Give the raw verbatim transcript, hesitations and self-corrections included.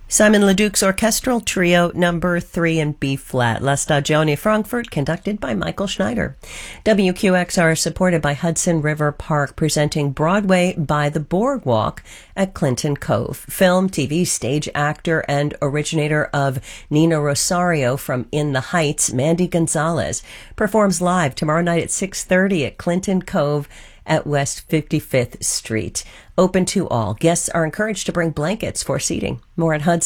Simon Leduc's Orchestral Trio Number three in B-flat, La Stagione Frankfurt, conducted by Michael Schneider. W Q X R is supported by Hudson River Park, presenting Broadway by the Boardwalk at Clinton Cove. Film, T V, stage actor, and originator of Nina Rosario from In the Heights, Mandy Gonzalez, performs live tomorrow night at six thirty at Clinton Cove at West fifty-fifth Street. Open to all. Guests are encouraged to bring blankets for seating. More at Hudson.